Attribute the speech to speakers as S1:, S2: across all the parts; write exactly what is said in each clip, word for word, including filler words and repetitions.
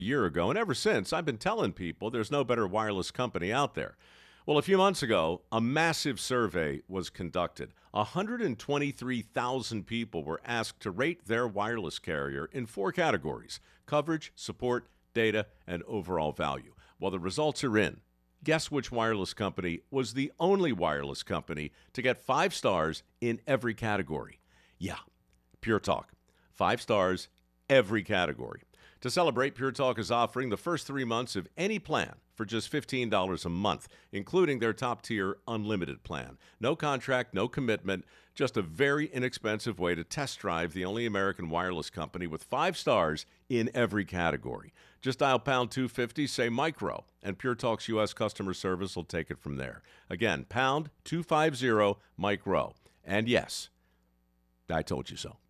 S1: A year ago, and ever since, I've been telling people there's no better wireless company out there. Well, a few months ago, a massive survey was conducted. one hundred twenty-three thousand people were asked to rate their wireless carrier in four categories: coverage, support, data, and overall value. Well, the results are in. Guess which wireless company was the only wireless company to get five stars in every category? Yeah, Pure Talk. Five stars, every category. To celebrate, Pure Talk is offering the first three months of any plan for just fifteen dollars a month, including their top-tier unlimited plan. No contract, no commitment, just a very inexpensive way to test drive the only American wireless company with five stars in every category. Just dial pound two fifty, say micro, and Pure Talk's U S customer service will take it from there. Again, pound two fifty, micro. And yes, I told you so.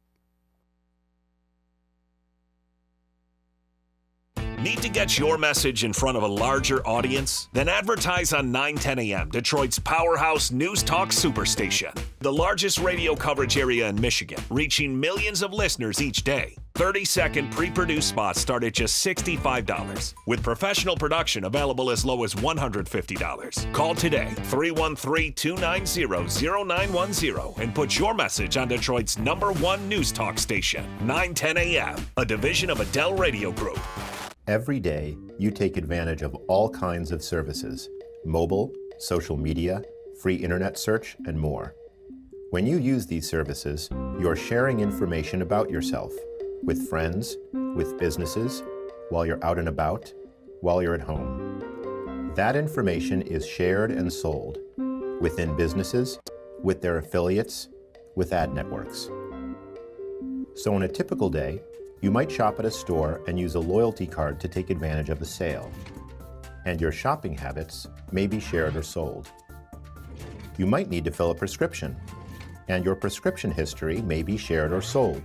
S2: Need to get your message in front of a larger audience? Then advertise on nine ten A M, Detroit's powerhouse news talk superstation. The largest radio coverage area in Michigan, reaching millions of listeners each day. thirty-second pre-produced spots start at just sixty-five dollars, with professional production available as low as one hundred fifty dollars. Call today, three one three, two nine zero, zero nine one zero, and put your message on Detroit's number one news talk station, nine ten A M, a division of Adele Radio Group.
S3: Every day, you take advantage of all kinds of services: mobile, social media, free internet search, and more. When you use these services, you're sharing information about yourself with friends, with businesses, while you're out and about, while you're at home. That information is shared and sold within businesses, with their affiliates, with ad networks. So on a typical day, you might shop at a store and use a loyalty card to take advantage of a sale. And your shopping habits may be shared or sold. You might need to fill a prescription, and your prescription history may be shared or sold.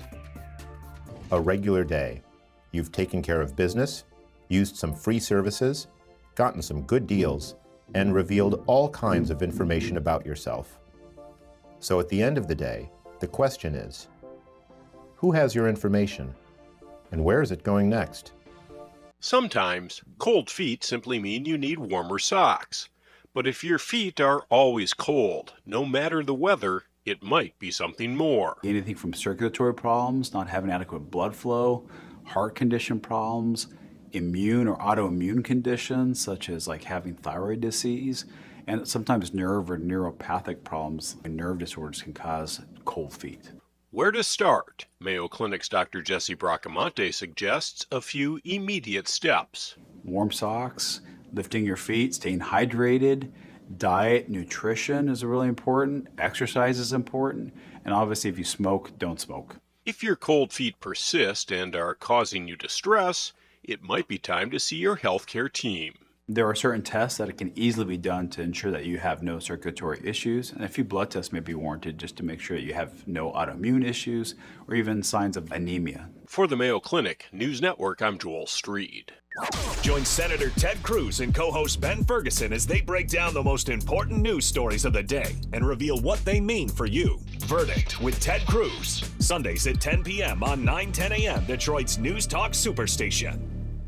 S3: A regular day, you've taken care of business, used some free services, gotten some good deals, and revealed all kinds of information about yourself. So at the end of the day, the question is, who has your information? And where is it going next?
S4: Sometimes, cold feet simply mean you need warmer socks. But if your feet are always cold, no matter the weather, it might be something more.
S5: Anything from circulatory problems, not having adequate blood flow, heart condition problems, immune or autoimmune conditions such as like having thyroid disease, and sometimes nerve or neuropathic problems and nerve disorders can cause cold feet.
S4: Where to start? Mayo Clinic's Doctor Jesse Bracamonte suggests a few immediate steps.
S5: Warm socks, lifting your feet, staying hydrated, diet, nutrition is really important, exercise is important, and obviously if you smoke, don't smoke.
S4: If your cold feet persist and are causing you distress, it might be time to see your healthcare team.
S5: There are certain tests that can easily be done to ensure that you have no circulatory issues, and a few blood tests may be warranted just to make sure that you have no autoimmune issues or even signs of anemia.
S4: For the Mayo Clinic News Network, I'm Joel Streed.
S2: Join Senator Ted Cruz and co-host Ben Ferguson as they break down the most important news stories of the day and reveal what they mean for you. Verdict with Ted Cruz, Sundays at ten p.m. on nine ten a.m. Detroit's News Talk Superstation.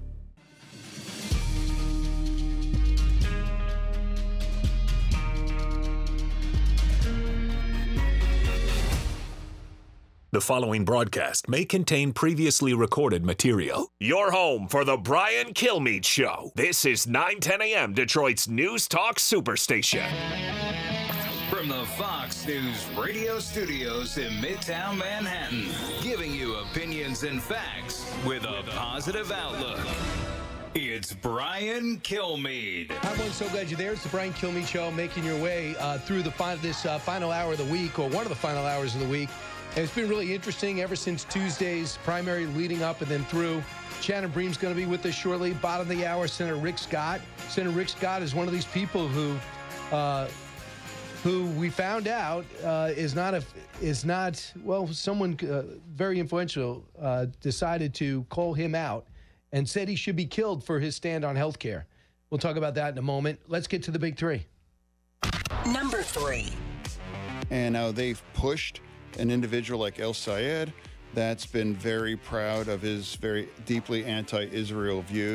S2: The following broadcast may contain previously recorded material. Your home for the Brian Kilmeade Show. This is nine ten a.m. Detroit's News Talk Superstation.
S6: From the Fox News radio studios in Midtown Manhattan, giving you opinions and facts with a positive outlook. It's Brian Kilmeade.
S7: Hi, everyone. So glad you're there. It's the Brian Kilmeade Show, making your way uh, through the final, this uh, final hour of the week, or one of the final hours of the week. And it's been really interesting ever since Tuesday's primary leading up and then through. Shannon Bream's going to be with us shortly. Bottom of the hour, Senator Rick Scott. Senator Rick Scott is one of these people who, uh, who we found out uh, is not a is not well. Someone uh, very influential uh, decided to call him out and said he should be killed for his stand on health care. We'll talk about that in a moment. Let's get to the big three.
S8: Number three.
S9: And now they've pushed an individual like El Sayed that's been very proud of his very deeply anti-Israel views.